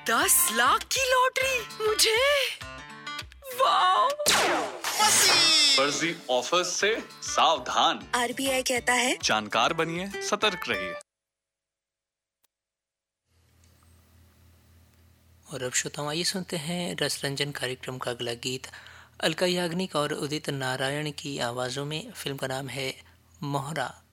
10 लाख की लॉटरी मुझे। वाह! फर्जी ऑफर्स से सावधान। RBI कहता है जानकार बनिए, सतर्क रहिए। और अब श्रोताओं आइए सुनते हैं रस रंजन कार्यक्रम का अगला गीत। अलका याग्निक और उदित नारायण की आवाज़ों में। फिल्म का नाम है मोहरा।